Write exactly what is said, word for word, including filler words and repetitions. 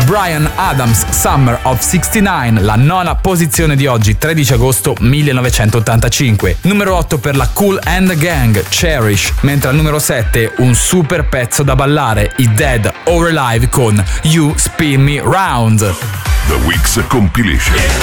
Bryan Adams, Summer of sessantanove, la nona posizione di oggi, tredici agosto millenovecentottantacinque. Numero otto per la Kool and the Gang, Cherish, mentre al numero sette un super pezzo da ballare, i Dead or Alive con You Spin Me Round. The Week's Compilation.